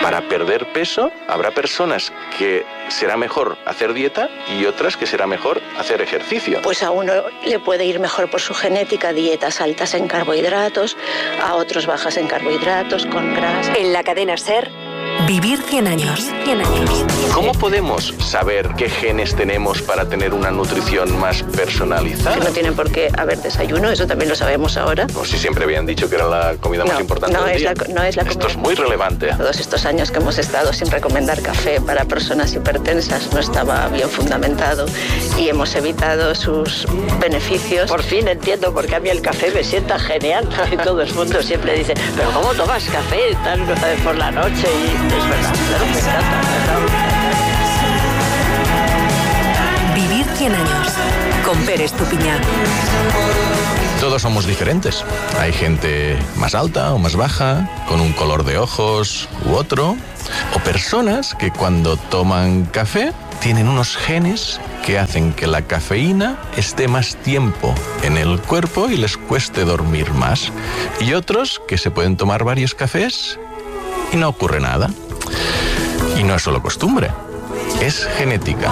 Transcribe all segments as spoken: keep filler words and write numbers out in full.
Para perder peso, habrá personas que será mejor hacer dieta y otras que será mejor hacer ejercicio. Pues a uno le puede ir mejor por su genética dietas altas en carbohidratos, a otros bajas en carbohidratos, con grasa. En la cadena SER, Vivir cien años. cien años. ¿Cómo podemos saber qué genes tenemos para tener una nutrición más personalizada? Que no tiene por qué haber desayuno, eso también lo sabemos ahora. Pues si siempre habían dicho que era la comida no, más importante no del es día. La, no es la Esto comida. es muy relevante. Todos estos años que hemos estado sin recomendar café para personas hipertensas no estaba bien fundamentado y hemos evitado sus beneficios. Por fin entiendo por qué a mí el café me sienta genial. Y todo el mundo siempre dice, pero ¿cómo tomas café tal por la noche? Y es verdad, claro, me encanta, ¿verdad? Vivir cien años con Pere Estupiñán. Todos somos diferentes. Hay gente más alta o más baja, con un color de ojos u otro, o personas que cuando toman café tienen unos genes que hacen que la cafeína esté más tiempo en el cuerpo y les cueste dormir más. Y otros que se pueden tomar varios cafés y no ocurre nada. Y no es solo costumbre, es genética.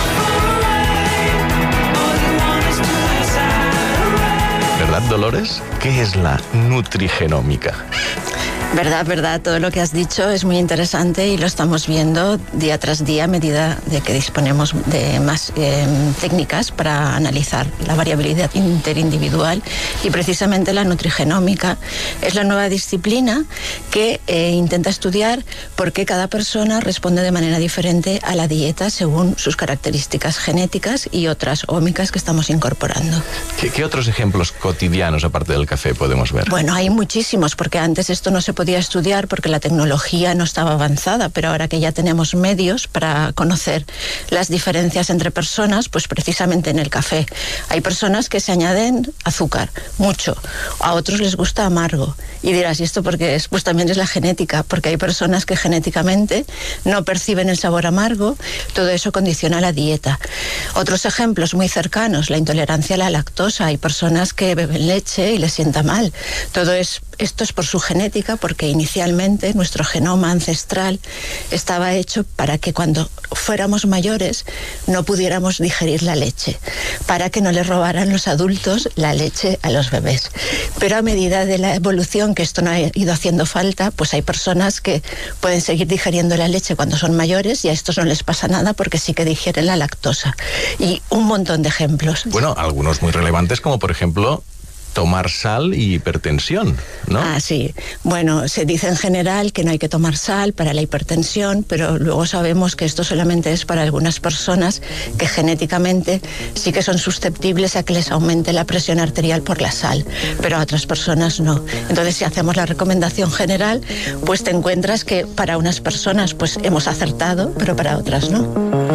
¿Verdad, Dolores? ¿Qué es la nutrigenómica? Verdad, verdad, todo lo que has dicho es muy interesante y lo estamos viendo día tras día a medida de que disponemos de más eh, técnicas para analizar la variabilidad interindividual, y precisamente la nutrigenómica es la nueva disciplina que eh, intenta estudiar por qué cada persona responde de manera diferente a la dieta según sus características genéticas y otras ómicas que estamos incorporando. ¿Qué, qué otros ejemplos cotidianos aparte del café podemos ver? Bueno, hay muchísimos, porque antes esto no se podía estudiar porque la tecnología no estaba avanzada, pero ahora que ya tenemos medios para conocer las diferencias entre personas, pues precisamente en el café hay personas que se añaden azúcar, mucho, a otros les gusta amargo, y dirás, ¿y esto por qué es? Pues también es la genética, porque hay personas que genéticamente no perciben el sabor amargo, todo eso condiciona la dieta. Otros ejemplos muy cercanos, la intolerancia a la lactosa, hay personas que beben leche y les sienta mal, todo es Esto es por su genética, porque inicialmente nuestro genoma ancestral estaba hecho para que cuando fuéramos mayores no pudiéramos digerir la leche, para que no le robaran los adultos la leche a los bebés. Pero a medida de la evolución, que esto no ha ido haciendo falta, pues hay personas que pueden seguir digiriendo la leche cuando son mayores y a estos no les pasa nada porque sí que digieren la lactosa. Y un montón de ejemplos. Bueno, algunos muy relevantes, como por ejemplo tomar sal y hipertensión, ¿no? Ah, sí. Bueno, se dice en general que no hay que tomar sal para la hipertensión, pero luego sabemos que esto solamente es para algunas personas que genéticamente sí que son susceptibles a que les aumente la presión arterial por la sal, pero a otras personas no. Entonces, si hacemos la recomendación general, pues te encuentras que para unas personas pues hemos acertado, pero para otras no.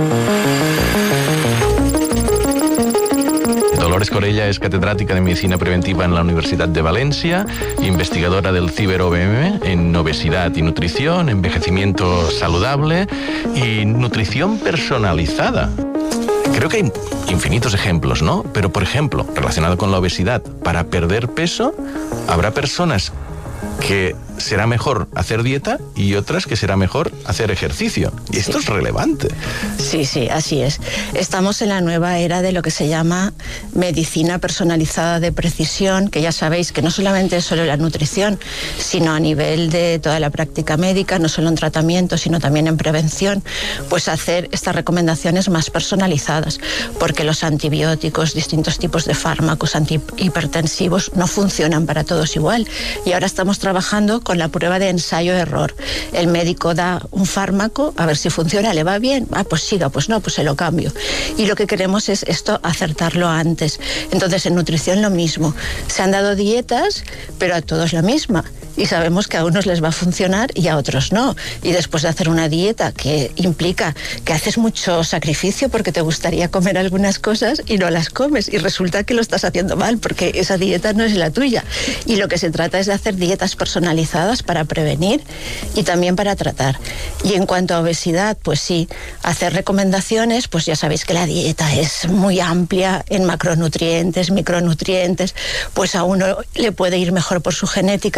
Dolores Corella es catedrática de Medicina Preventiva en la Universidad de Valencia, investigadora del CIBER-O B M en obesidad y nutrición, envejecimiento saludable y nutrición personalizada. Creo que hay infinitos ejemplos, ¿no? Pero, por ejemplo, relacionado con la obesidad, para perder peso, habrá personas que será mejor hacer dieta y otras que será mejor hacer ejercicio. Y esto sí es relevante. Sí, sí, así es. Estamos en la nueva era de lo que se llama medicina personalizada de precisión, que ya sabéis que no solamente es solo la nutrición, sino a nivel de toda la práctica médica, no solo en tratamiento, sino también en prevención, pues hacer estas recomendaciones más personalizadas, porque los antibióticos, distintos tipos de fármacos antihipertensivos no funcionan para todos igual. Y ahora estamos trabajando con la prueba de ensayo-error. El médico da un fármaco, a ver si funciona, le va bien, ah, pues siga, pues no, pues se lo cambio. Y lo que queremos es esto, acertarlo antes. Entonces, en nutrición lo mismo. Se han dado dietas, pero a todos la misma. Y sabemos que a unos les va a funcionar y a otros no. Y después de hacer una dieta que implica que haces mucho sacrificio porque te gustaría comer algunas cosas y no las comes, y resulta que lo estás haciendo mal porque esa dieta no es la tuya. Y lo que se trata es de hacer dietas personalizadas para prevenir y también para tratar. Y en cuanto a obesidad, pues sí, hacer recomendaciones, pues ya sabéis que la dieta es muy amplia en macronutrientes, micronutrientes, pues a uno le puede ir mejor por su genética dietas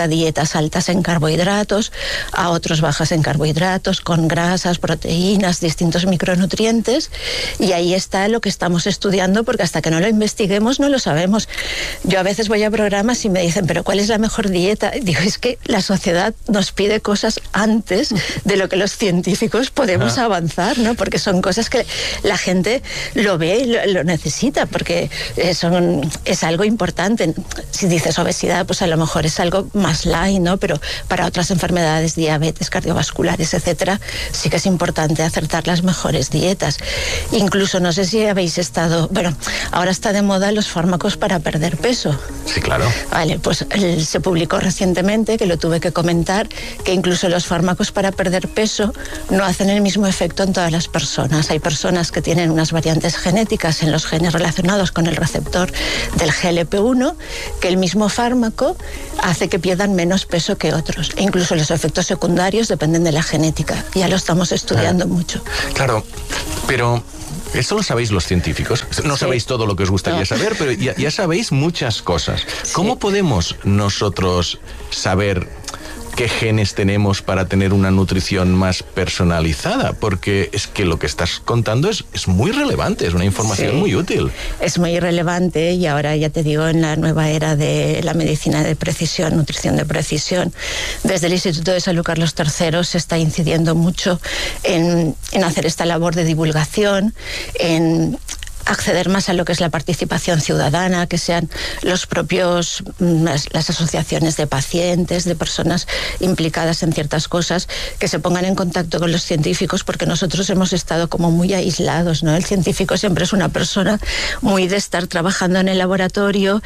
dietas altas en carbohidratos, a otros bajas en carbohidratos, con grasas, proteínas, distintos micronutrientes, y ahí está lo que estamos estudiando, porque hasta que no lo investiguemos no lo sabemos. Yo a veces voy a programas y me dicen, pero ¿cuál es la mejor dieta? Digo, es que la sociedad nos pide cosas antes de lo que los científicos podemos ah. avanzar, ¿no? Porque son cosas que la gente lo ve y lo, lo necesita, porque son, es algo importante. Si dices obesidad, pues a lo mejor es algo más light, ¿no? Pero para otras enfermedades, diabetes, cardiovasculares, etcétera, sí que es importante acertar las mejores dietas. Incluso, no sé si habéis estado... Bueno, ahora está de moda los fármacos para perder peso. Sí, claro. Vale, pues el, se publicó recientemente, que lo tuve que comentar, que incluso los fármacos para perder peso no hacen el mismo efecto en todas las personas. Hay personas que tienen unas variantes genéticas en los genes relacionados con el receptor del G L P uno, que el mismo fármaco hace que pierdan menos peso que otros. E incluso los efectos secundarios dependen de la genética. Ya lo estamos estudiando ah, mucho. Claro, pero... ¿Eso lo sabéis los científicos? No sí. sabéis todo lo que os gustaría no. saber, pero ya, ya sabéis muchas cosas. Sí. ¿Cómo podemos nosotros saber qué genes tenemos para tener una nutrición más personalizada? Porque es que lo que estás contando es, es muy relevante, es una información sí. muy útil. Es muy relevante, y ahora ya te digo, en la nueva era de la medicina de precisión, nutrición de precisión, desde el Instituto de Salud Carlos tercero se está incidiendo mucho en, en hacer esta labor de divulgación, en acceder más a lo que es la participación ciudadana, que sean los propios, las, las asociaciones de pacientes, de personas implicadas en ciertas cosas, que se pongan en contacto con los científicos, porque nosotros hemos estado como muy aislados, ¿no? El científico siempre es una persona muy de estar trabajando en el laboratorio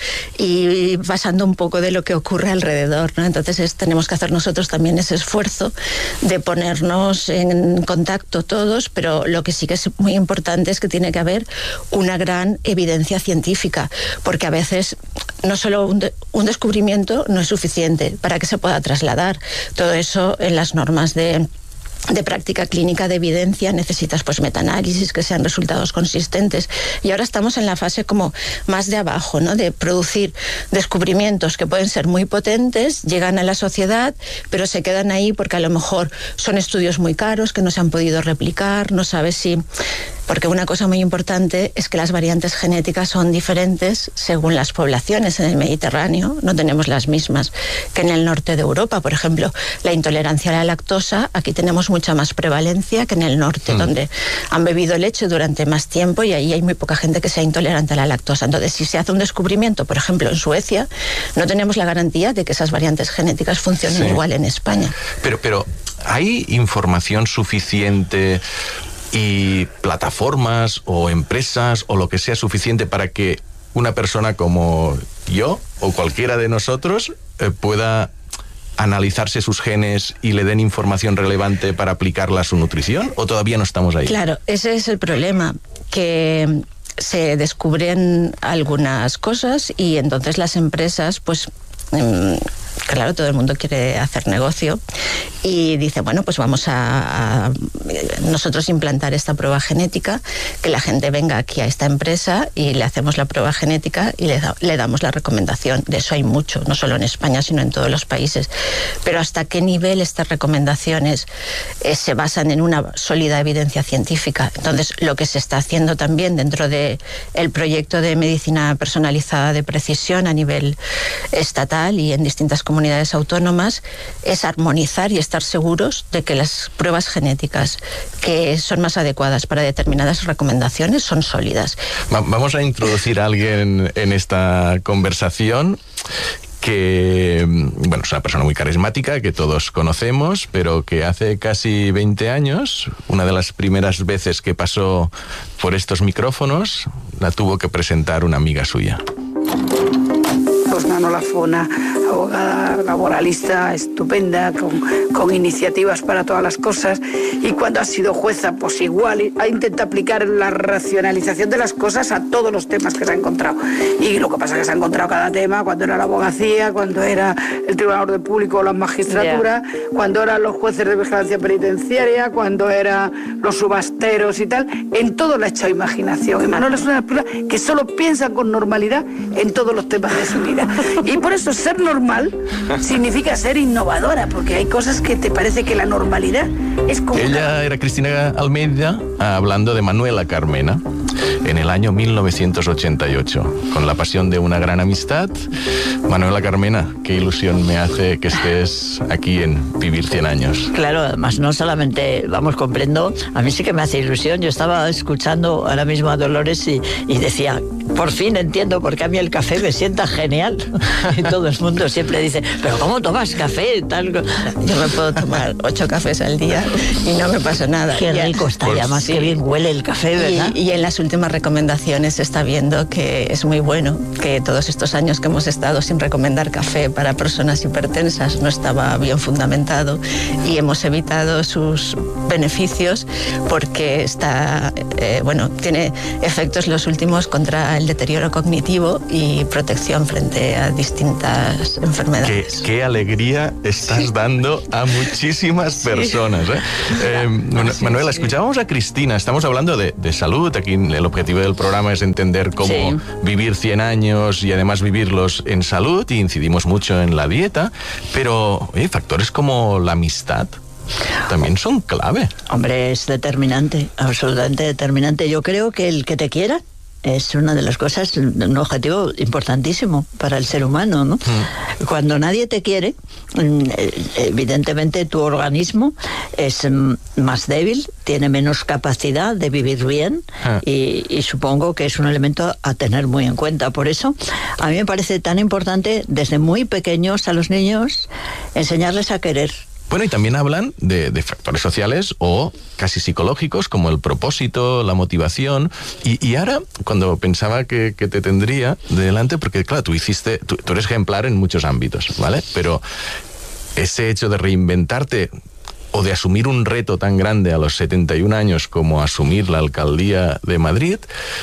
y pasando un poco de lo que ocurre alrededor, ¿no? Entonces es, tenemos que hacer nosotros también ese esfuerzo de ponernos en contacto todos, pero lo que sí que es muy importante es que tiene que haber una gran evidencia científica, porque a veces no solo un, de, un descubrimiento no es suficiente para que se pueda trasladar todo eso en las normas de de práctica clínica de evidencia. Necesitas pues metaanálisis, que sean resultados consistentes, y ahora estamos en la fase como más de abajo, ¿no? De producir descubrimientos que pueden ser muy potentes, llegan a la sociedad, pero se quedan ahí porque a lo mejor son estudios muy caros que no se han podido replicar, no sabes si... Porque una cosa muy importante es que las variantes genéticas son diferentes según las poblaciones. En el Mediterráneo no tenemos las mismas que en el norte de Europa. Por ejemplo, la intolerancia a la lactosa, aquí tenemos mucha más prevalencia que en el norte, mm. donde han bebido leche durante más tiempo, y ahí hay muy poca gente que sea intolerante a la lactosa. Entonces, si se hace un descubrimiento, por ejemplo, en Suecia, no tenemos la garantía de que esas variantes genéticas funcionen sí. igual en España. Pero, pero, ¿hay información suficiente y plataformas o empresas o lo que sea suficiente para que una persona como yo o cualquiera de nosotros eh, pueda analizarse sus genes y le den información relevante para aplicarla a su nutrición? ¿O todavía no estamos ahí? Claro, ese es el problema, que se descubren algunas cosas y entonces las empresas, pues... Mmm, claro, todo el mundo quiere hacer negocio y dice, bueno, pues vamos a, a nosotros implantar esta prueba genética, que la gente venga aquí a esta empresa y le hacemos la prueba genética y le, da, le damos la recomendación. De eso hay mucho, no solo en España, sino en todos los países. Pero ¿hasta qué nivel estas recomendaciones eh, se basan en una sólida evidencia científica? Entonces, lo que se está haciendo también dentro del proyecto de medicina personalizada de precisión a nivel estatal y en distintas comunidades autónomas es armonizar y estar seguros de que las pruebas genéticas que son más adecuadas para determinadas recomendaciones son sólidas. Vamos a introducir a alguien en esta conversación que, bueno, es una persona muy carismática que todos conocemos, pero que hace casi veinte años, una de las primeras veces que pasó por estos micrófonos, la tuvo que presentar una amiga suya. Osnano Lafona, abogada laboralista estupenda, con, con iniciativas para todas las cosas, y cuando ha sido jueza, pues igual, ha intentado aplicar la racionalización de las cosas a todos los temas que se ha encontrado. Y lo que pasa es que se ha encontrado cada tema, cuando era la abogacía, cuando era el Tribunal de Orden Público o la magistratura, yeah. cuando eran los jueces de vigilancia penitenciaria, cuando eran los subasteros y tal, en todo le ha echado imaginación. Y Manuel es una persona que solo piensa con normalidad en todos los temas de su vida. Y por eso ser normal normal significa ser innovadora, porque hay cosas que te parece que la normalidad es como... Ella era Cristina Almeida, hablando de Manuela Carmena, en el año mil novecientos ochenta y ocho. Con la pasión de una gran amistad. Manuela Carmena, qué ilusión me hace que estés aquí en Vivir cien años. Claro, además no solamente, vamos, comprendo, a mí sí que me hace ilusión. Yo estaba escuchando ahora mismo a Dolores y, y decía, por fin entiendo por qué a mí el café me sienta genial. Y todo el mundo siempre dice, pero ¿cómo tomas café? Tal... Yo me puedo tomar ocho cafés al día y no me pasa nada. Qué rico está, y además sí. Qué bien huele el café, ¿verdad? Y, y en las últimas recomendaciones se está viendo que es muy bueno, que todos estos años que hemos estado sin recomendar café para personas hipertensas no estaba bien fundamentado y hemos evitado sus beneficios porque está, eh, bueno, tiene efectos los últimos contra el deterioro cognitivo y protección frente a distintas enfermedades. Qué, qué alegría estás dando a muchísimas personas. ¿eh? Eh, Manuela, escuchábamos a Cristina, estamos hablando de, de salud, aquí el objetivo del programa es entender cómo sí. vivir cien años y además vivirlos en salud, y incidimos mucho en la dieta, pero oye, factores como la amistad también son clave. Hombre, es determinante, absolutamente determinante. Yo creo que el que te quiera es una de las cosas, un objetivo importantísimo para el ser humano, ¿no? Mm. Cuando nadie te quiere, evidentemente tu organismo es más débil, tiene menos capacidad de vivir bien ah. y, y supongo que es un elemento a tener muy en cuenta. Por eso, a mí me parece tan importante desde muy pequeños a los niños enseñarles a querer. Bueno, y también hablan de, de factores sociales o casi psicológicos, como el propósito, la motivación. Y, y ahora, cuando pensaba que, que te tendría delante, porque claro, tú hiciste, tú, tú eres ejemplar en muchos ámbitos, ¿vale? Pero ese hecho de reinventarte o de asumir un reto tan grande a los setenta y un años como asumir la alcaldía de Madrid,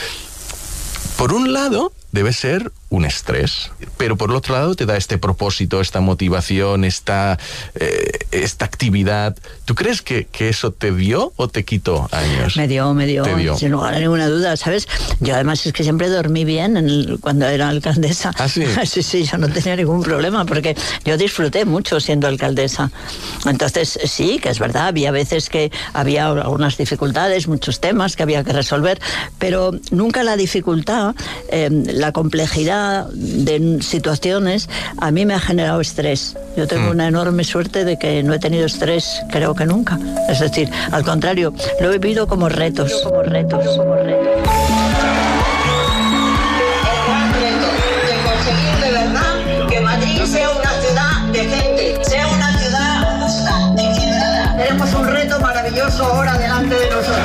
por un lado, debe ser un estrés, pero por el otro lado te da este propósito, esta motivación, esta, eh, esta actividad. ¿Tú crees que, que eso te dio o te quitó años? Me dio, me dio, dio. sin lugar a ninguna duda, ¿sabes? Yo además es que siempre dormí bien en el, cuando era alcaldesa. ¿Ah, sí? Sí, sí, yo no tenía ningún problema porque yo disfruté mucho siendo alcaldesa. Entonces, sí, que es verdad, había veces que había algunas dificultades, muchos temas que había que resolver, pero nunca la dificultad, eh, la complejidad de situaciones a mí me ha generado estrés. Yo tengo mm. una enorme suerte de que no he tenido estrés, creo que nunca. Es decir, al contrario, lo he vivido como retos, como retos, como retos. El gran reto de conseguir de verdad que Madrid sea una ciudad decente, sea una ciudad justa, equilibrada. Tenemos un reto maravilloso ahora delante de nosotros.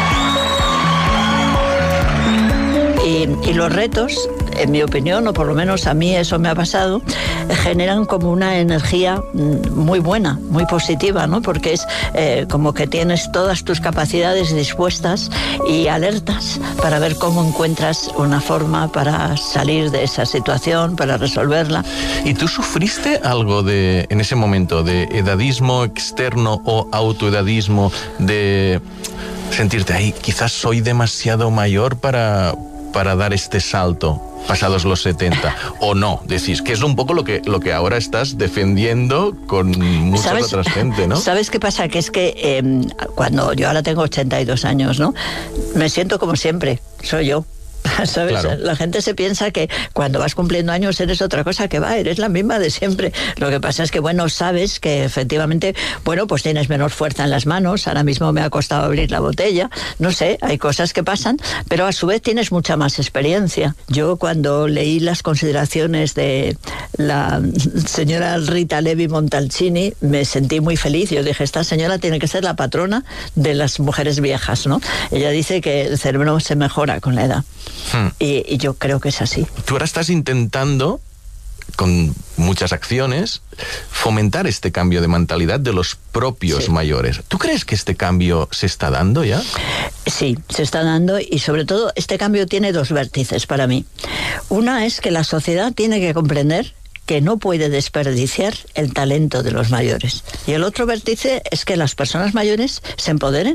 Y, y los retos, en mi opinión, o por lo menos a mí eso me ha pasado, generan como una energía muy buena, muy positiva, ¿no? Porque es eh, como que tienes todas tus capacidades dispuestas y alertas para ver cómo encuentras una forma para salir de esa situación, para resolverla. ¿Y tú sufriste algo de, en ese momento, de edadismo externo o autoedadismo, de sentirte ahí, quizás soy demasiado mayor para... para dar este salto pasados los setenta, o no? Decís que es un poco lo que, lo que ahora estás defendiendo con mucha otra gente, ¿no? ¿Sabes qué pasa? Que es que eh, cuando yo ahora tengo ochenta y dos años, ¿no? Me siento como siempre, soy yo. ¿Sabes? Claro. La gente se piensa que cuando vas cumpliendo años eres otra cosa, que va, eres la misma de siempre. Lo que pasa es que, bueno, sabes que efectivamente, bueno, pues tienes menor fuerza en las manos. Ahora mismo me ha costado abrir la botella, no sé, hay cosas que pasan, pero a su vez tienes mucha más experiencia. Yo cuando leí las consideraciones de la señora Rita Levi Montalcini me sentí muy feliz. Yo dije, esta señora tiene que ser la patrona de las mujeres viejas, ¿no? Ella dice que el cerebro se mejora con la edad. Hmm. Y, y yo creo que es así. Tú ahora estás intentando, con muchas acciones, fomentar este cambio de mentalidad de los propios sí. mayores. ¿Tú crees que este cambio se está dando ya? Sí, se está dando, y sobre todo este cambio tiene dos vértices para mí. Una es que la sociedad tiene que comprender que no puede desperdiciar el talento de los mayores. Y el otro vértice es que las personas mayores se empoderen.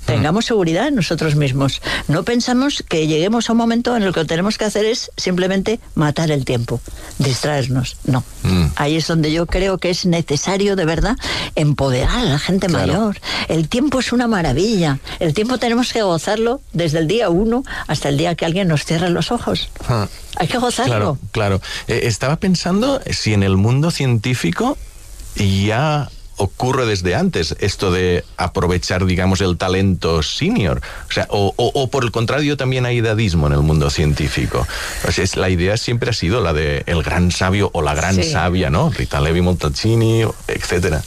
Tengamos seguridad en nosotros mismos. No pensamos que lleguemos a un momento en el que lo que tenemos que hacer es simplemente matar el tiempo, distraernos. No. Mm. Ahí es donde yo creo que es necesario, de verdad, empoderar a la gente claro. mayor. El tiempo es una maravilla. El tiempo tenemos que gozarlo desde el día uno hasta el día que alguien nos cierre los ojos. Ah. Hay que gozarlo. Claro, claro. Eh, estaba pensando si en el mundo científico ya ocurre desde antes esto de aprovechar, digamos, el talento senior. O sea, o, o, o por el contrario también hay edadismo en el mundo científico. O sea, es, la idea siempre ha sido la de el gran sabio o la gran sí. sabia, ¿no? Rita Levi-Montalcini, etcétera.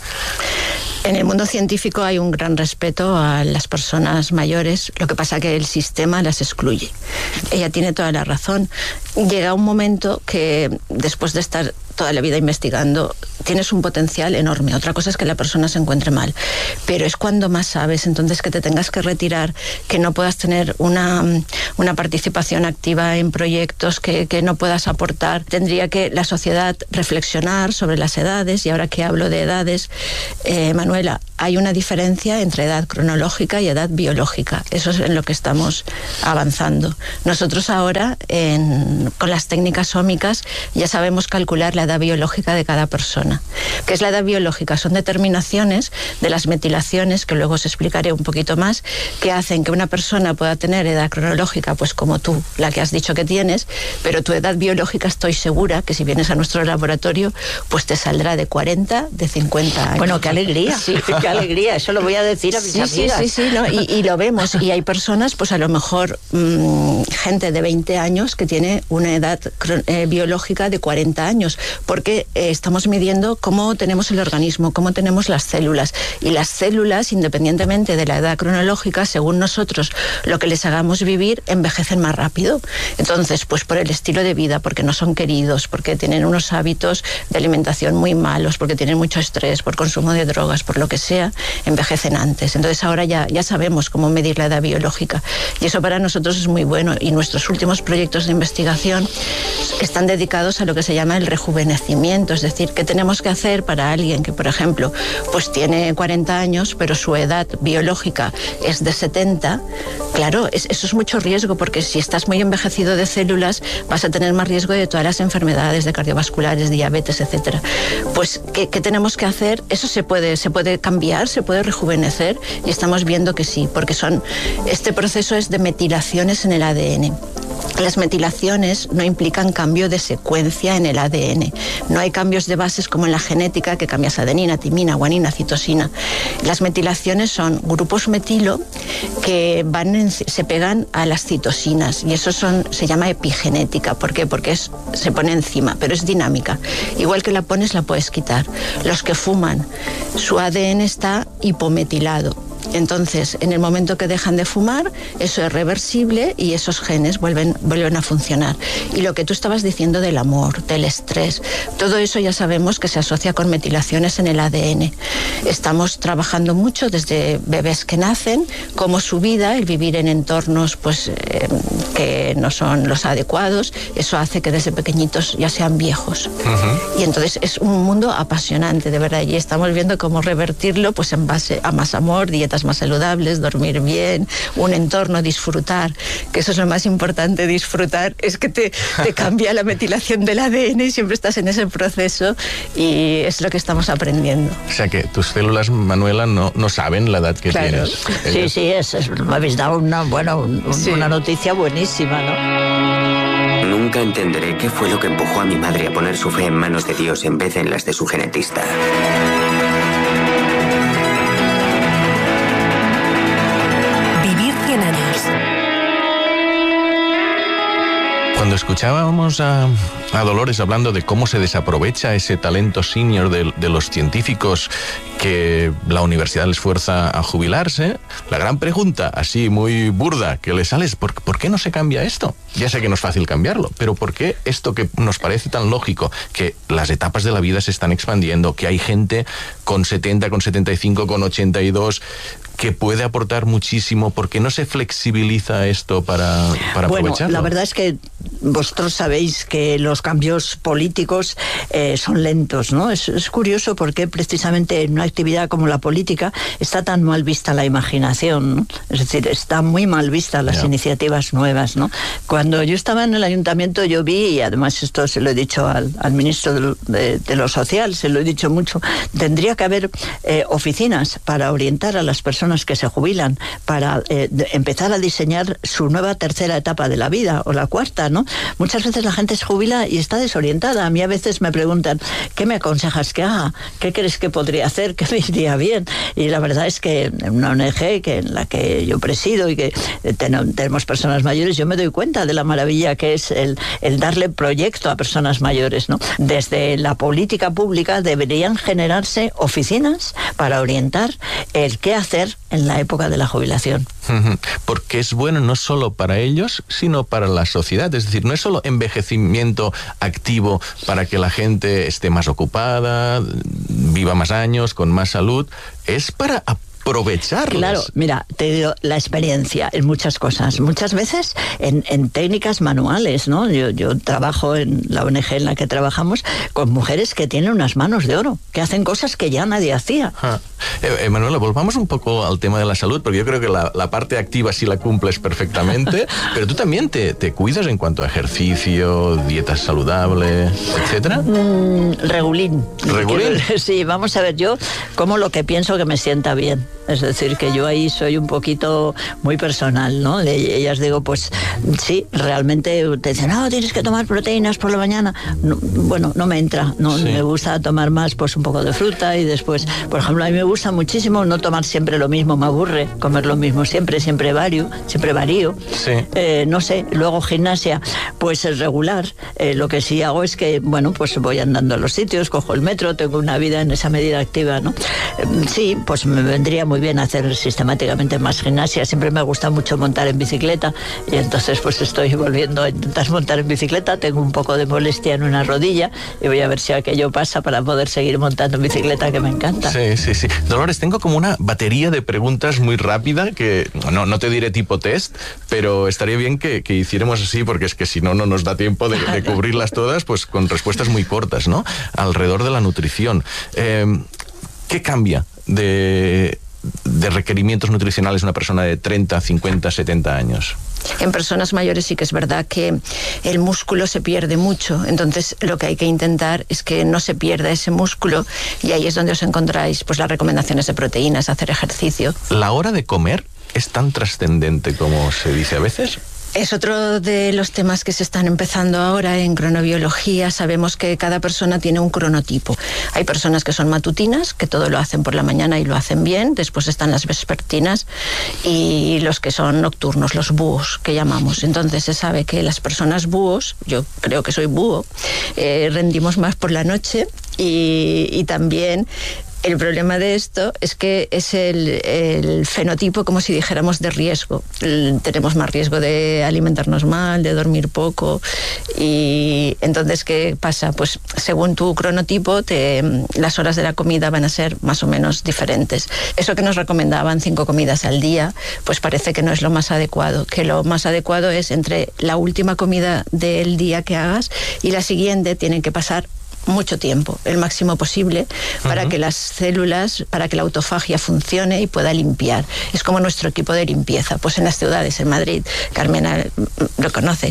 En el mundo científico hay un gran respeto a las personas mayores, lo que pasa que el sistema las excluye. Ella tiene toda la razón. Llega un momento que después de estar toda la vida investigando, tienes un potencial enorme. Otra cosa es que la persona se encuentre mal, pero es cuando más sabes, entonces que te tengas que retirar, que no puedas tener una, una participación activa en proyectos, que, que no puedas aportar. Tendría que la sociedad reflexionar sobre las edades, y ahora que hablo de edades, eh, Manuela, hay una diferencia entre edad cronológica y edad biológica. Eso es en lo que estamos avanzando. Nosotros ahora, en, con las técnicas ómicas, ya sabemos calcular la edad biológica de cada persona. ¿Qué es la edad biológica? Son determinaciones de las metilaciones, que luego os explicaré un poquito más, que hacen que una persona pueda tener edad cronológica, pues como tú, la que has dicho que tienes, pero tu edad biológica estoy segura que si vienes a nuestro laboratorio, pues te saldrá de cuarenta, de cincuenta años. Bueno, qué alegría, sí. qué alegría, eso lo voy a decir a mis sí, amigas. Sí, sí, sí, ¿no? y, y lo vemos, y hay personas, pues a lo mejor mmm, gente de veinte años que tiene una edad eh, biológica de cuarenta años, porque eh, estamos midiendo cómo tenemos el organismo, cómo tenemos las células, y las células, independientemente de la edad cronológica, según nosotros lo que les hagamos vivir, envejecen más rápido. Entonces, pues por el estilo de vida, porque no son queridos, porque tienen unos hábitos de alimentación muy malos, porque tienen mucho estrés, por consumo de drogas, por lo que sea, envejecen antes. Entonces ahora ya, ya sabemos cómo medir la edad biológica, y eso para nosotros es muy bueno, y nuestros últimos proyectos de investigación están dedicados a lo que se llama el rejuvenecimiento, es decir, qué tenemos que hacer para alguien que, por ejemplo, pues tiene cuarenta años, pero su edad biológica es de setenta. Claro, es, eso es mucho riesgo, porque si estás muy envejecido de células, vas a tener más riesgo de todas las enfermedades, de cardiovasculares, diabetes, etcétera. Pues, ¿qué, qué tenemos que hacer? Eso se puede, se puede cambiar, se puede rejuvenecer, y estamos viendo que sí, porque son, este proceso es de metilaciones en el A D N. Las metilaciones no implican cambio de secuencia en el A D N. No hay cambios de bases como en la genética, que cambias adenina, timina, guanina, citosina. Las metilaciones son grupos metilo que van en, se pegan a las citosinas, y eso son, se llama epigenética. ¿Por qué? Porque es, se pone encima, pero es dinámica. Igual que la pones, la puedes quitar. Los que fuman, su A D N está hipometilado. Entonces, en el momento que dejan de fumar, eso es reversible y esos genes vuelven, vuelven a funcionar. Y lo que tú estabas diciendo del amor, del estrés, todo eso ya sabemos que se asocia con metilaciones en el A D N. Estamos trabajando mucho desde bebés que nacen, cómo su vida, el vivir en entornos pues, eh, que no son los adecuados, eso hace que desde pequeñitos ya sean viejos. Uh-huh. Y entonces es un mundo apasionante, de verdad, y estamos viendo cómo revertirlo pues, en base a más amor, dietas más saludables, dormir bien, un entorno, disfrutar, que eso es lo más importante, disfrutar, es que te, te cambia la metilación del A D N y siempre estás en ese proceso, y es lo que estamos aprendiendo. O sea que tus células, Manuela, no, no saben la edad que claro. tienes. Sí, Ellas... sí, es, es, me habéis dado una, bueno, un, sí. una noticia buenísima, ¿no? Nunca entenderé qué fue lo que empujó a mi madre a poner su fe en manos de Dios en vez de en las de su genetista. Cuando escuchábamos a, a Dolores hablando de cómo se desaprovecha ese talento senior de, de los científicos que la universidad les fuerza a jubilarse, la gran pregunta, así muy burda, que le sale es ¿por, ¿por qué no se cambia esto? Ya sé que no es fácil cambiarlo, pero ¿por qué esto que nos parece tan lógico, que las etapas de la vida se están expandiendo, que hay gente con setenta, con setenta y cinco, con ochenta y dos, que puede aportar muchísimo, porque no se flexibiliza esto para, para bueno, aprovecharlo. La verdad es que vosotros sabéis que los cambios políticos eh, son lentos, ¿no? Es, es curioso porque precisamente en una actividad como la política está tan mal vista la imaginación, ¿no? Es decir, está muy mal vista las yeah. iniciativas nuevas, ¿no? Cuando yo estaba en el ayuntamiento yo vi, y además esto se lo he dicho al, al ministro de, de, de lo social, se lo he dicho mucho, tendría que haber eh, oficinas para orientar a las personas que se jubilan, para eh, de, empezar a diseñar su nueva tercera etapa de la vida, o la cuarta, ¿no? Muchas veces la gente se jubila y está desorientada. A mí a veces me preguntan, ¿qué me aconsejas que haga? ¿Qué crees que podría hacer? ¿Qué me iría bien? Y la verdad es que en una O N G que en la que yo presido y que ten, tenemos personas mayores, yo me doy cuenta de la maravilla que es el, el darle proyecto a personas mayores, ¿no? Desde la política pública deberían generarse oficinas para orientar el qué hacer en la época de la jubilación. Porque es bueno no solo para ellos, sino para la sociedad. Es decir, no es solo envejecimiento activo para que la gente esté más ocupada, viva más años, con más salud, es para aprovecharlos. Claro, mira, te digo la experiencia en muchas cosas, muchas veces en, en técnicas manuales, ¿no? Yo, yo trabajo en la O N G en la que trabajamos con mujeres que tienen unas manos de oro, que hacen cosas que ya nadie hacía. Ah. Eh, Manuela, volvamos un poco al tema de la salud, porque yo creo que la, la parte activa sí la cumples perfectamente, pero tú también te, te cuidas en cuanto a ejercicio, dieta saludable, etcétera. Mm, regulín. ¿Regulín? Sí, vamos a ver, yo como lo que pienso que me sienta bien. Es decir, que yo ahí soy un poquito muy personal, ¿no? De ellas digo, pues sí, realmente te dicen, no, tienes que tomar proteínas por la mañana. No, bueno, no me entra, no sí. Me gusta tomar más, pues un poco de fruta y después, por ejemplo, a mí me gusta muchísimo no tomar siempre lo mismo, me aburre comer lo mismo siempre, siempre varío, siempre varío. Sí. Eh, no sé, luego gimnasia, pues es regular. Eh, lo que sí hago es que, bueno, pues voy andando a los sitios, cojo el metro, tengo una vida en esa medida activa, ¿no? Eh, sí, pues me vendría muy bien hacer sistemáticamente más gimnasia. Siempre me gusta mucho montar en bicicleta y entonces pues estoy volviendo a intentar montar en bicicleta. Tengo un poco de molestia en una rodilla y voy a ver si aquello pasa para poder seguir montando en bicicleta, que me encanta. Sí, sí, sí. Dolores, tengo como una batería de preguntas muy rápida que no, no te diré tipo test, pero estaría bien que, que hiciéramos así, porque es que si no, no nos da tiempo de, de cubrirlas todas, pues con respuestas muy cortas, ¿no? Alrededor de la nutrición. Eh, ¿Qué cambia de... de requerimientos nutricionales una persona de treinta, cincuenta, setenta años? En personas mayores sí que es verdad que el músculo se pierde mucho, entonces lo que hay que intentar es que no se pierda ese músculo, y ahí es donde os encontráis pues las recomendaciones de proteínas, hacer ejercicio. ¿La hora de comer es tan trascendente como se dice a veces? Es otro de los temas que se están empezando ahora en cronobiología. Sabemos que cada persona tiene un cronotipo. Hay personas que son matutinas, que todo lo hacen por la mañana y lo hacen bien. Después están las vespertinas y los que son nocturnos, los búhos, que llamamos. Entonces se sabe que las personas búhos, yo creo que soy búho, eh, rendimos más por la noche y, y también... El problema de esto es que es el, el fenotipo, como si dijéramos, de riesgo. El, tenemos más riesgo de alimentarnos mal, de dormir poco. Y entonces, ¿qué pasa? Pues según tu cronotipo, te, las horas de la comida van a ser más o menos diferentes. Eso que nos recomendaban, cinco comidas al día, pues parece que no es lo más adecuado. Que lo más adecuado es entre la última comida del día que hagas y la siguiente tienen que pasar mucho tiempo, el máximo posible, para uh-huh. que las células, para que la autofagia funcione y pueda limpiar. Es como nuestro equipo de limpieza, pues en las ciudades, en Madrid, Carmena lo conoce.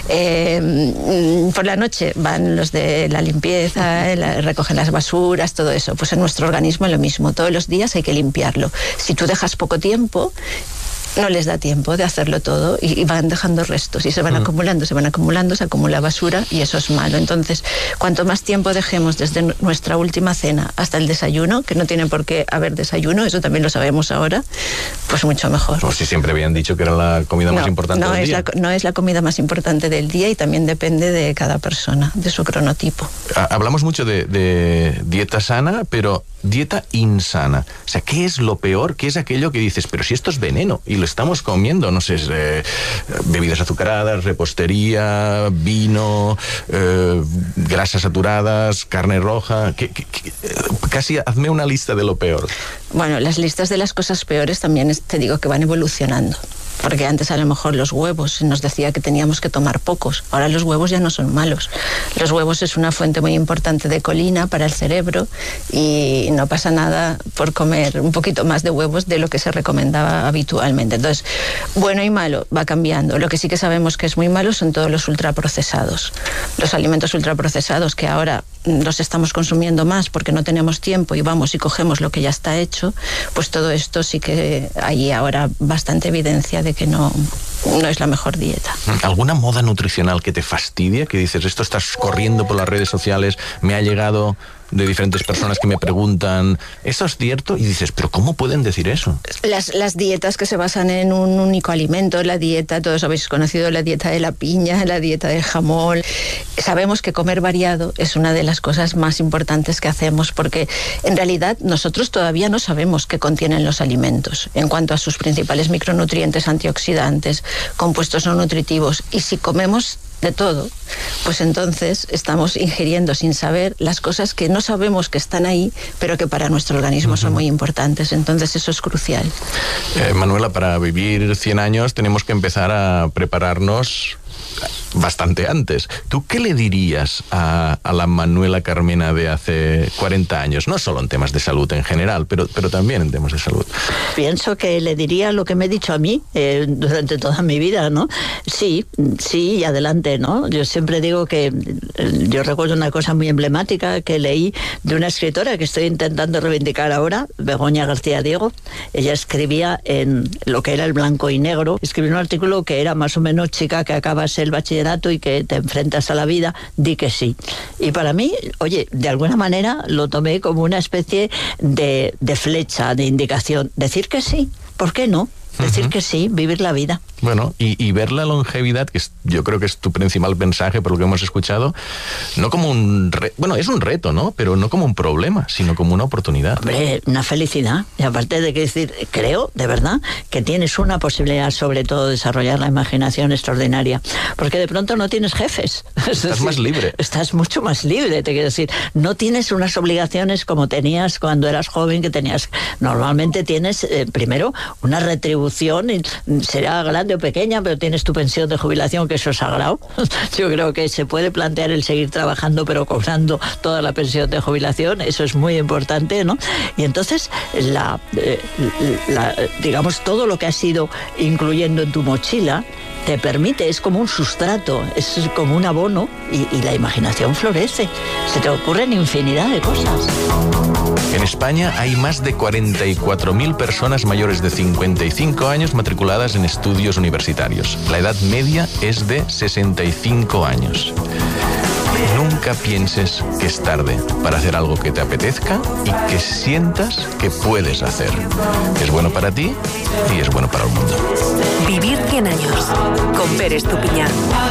Eh, por la noche van los de la limpieza, la, recogen las basuras, todo eso. Pues en nuestro organismo es lo mismo, todos los días hay que limpiarlo. Si tú dejas poco tiempo, no les da tiempo de hacerlo todo y, y van dejando restos y se van uh-huh. acumulando, se van acumulando, se acumula basura y eso es malo. Entonces, cuanto más tiempo dejemos desde nuestra última cena hasta el desayuno, que no tiene por qué haber desayuno, eso también lo sabemos ahora, pues mucho mejor. Pues si siempre habían dicho que era la comida no, más importante no del es día. La, no es la comida más importante del día y también depende de cada persona, de su cronotipo. Hablamos mucho de, de dieta sana, pero dieta insana. O sea, ¿qué es lo peor? ¿Qué es aquello que dices, pero si esto es veneno y lo estamos comiendo, no sé, eh, bebidas azucaradas, repostería, vino, eh, grasas saturadas, carne roja, que, que, que, casi hazme una lista de lo peor. Bueno, las listas de las cosas peores también es, te digo que van evolucionando. Porque antes a lo mejor los huevos nos decía que teníamos que tomar pocos. Ahora los huevos ya no son malos. Los huevos es una fuente muy importante de colina para el cerebro y no pasa nada por comer un poquito más de huevos de lo que se recomendaba habitualmente. Entonces, bueno y malo va cambiando. Lo que sí que sabemos que es muy malo son todos los ultraprocesados. Los alimentos ultraprocesados que ahora los estamos consumiendo más porque no tenemos tiempo y vamos y cogemos lo que ya está hecho, pues todo esto sí que hay ahora bastante evidencia de que no, no es la mejor dieta. ¿Alguna moda nutricional que te fastidia? Que dices, esto estás corriendo por las redes sociales, me ha llegado de diferentes personas que me preguntan, ¿eso es cierto? Y dices, ¿pero cómo pueden decir eso? Las, las dietas que se basan en un único alimento, la dieta, todos habéis conocido la dieta de la piña, la dieta del jamón. Sabemos que comer variado es una de las cosas más importantes que hacemos porque en realidad nosotros todavía no sabemos qué contienen los alimentos en cuanto a sus principales micronutrientes, antioxidantes, compuestos no nutritivos. Y si comemos de todo, pues entonces estamos ingiriendo sin saber las cosas que no sabemos que están ahí, pero que para nuestro organismo uh-huh. son muy importantes. Entonces eso es crucial. Eh, Manuela, para vivir cien años tenemos que empezar a prepararnos bastante antes. ¿Tú qué le dirías a, a la Manuela Carmena de hace cuarenta años? No solo en temas de salud en general, pero, pero también en temas de salud. Pienso que le diría lo que me he dicho a mí eh, durante toda mi vida, ¿no? Sí, sí y adelante, ¿no? Yo siempre digo que eh, yo recuerdo una cosa muy emblemática que leí de una escritora que estoy intentando reivindicar ahora, Begoña García Diego. Ella escribía en lo que era el blanco y negro, escribió un artículo que era más o menos chica que acabas el bachillerato y que te enfrentas a la vida, di que sí. Y para mí, oye, de alguna manera lo tomé como una especie de, de flecha, de indicación. Decir que sí, ¿por qué no? Decir uh-huh. que sí, vivir la vida. Bueno, y, y ver la longevidad, que es, yo creo que es tu principal mensaje por lo que hemos escuchado, no como un... Re, bueno, es un reto, ¿no? Pero no como un problema, sino como una oportunidad. Hombre, una felicidad. Y aparte de que decir, creo, de verdad, que tienes una posibilidad, sobre todo, de desarrollar la imaginación extraordinaria. Porque de pronto no tienes jefes. Estás decir, más libre. Estás mucho más libre, te quiero decir. No tienes unas obligaciones como tenías cuando eras joven, que tenías... Normalmente tienes, eh, primero, una retribución, y será grande o pequeña, pero tienes tu pensión de jubilación, que eso es sagrado. Yo creo que se puede plantear el seguir trabajando pero cobrando toda la pensión de jubilación, eso es muy importante, ¿no? Y entonces la, eh, la digamos todo lo que has ido incluyendo en tu mochila te permite, es como un sustrato, es como un abono y, y la imaginación florece, se te ocurren infinidad de cosas. En España hay más de cuarenta y cuatro mil personas mayores de cincuenta y cinco años matriculadas en estudios universitarios. La edad media es de sesenta y cinco años. Nunca pienses que es tarde para hacer algo que te apetezca y que sientas que puedes hacer. Es bueno para ti y es bueno para el mundo. Vivir cien años con Pere Estupiñán.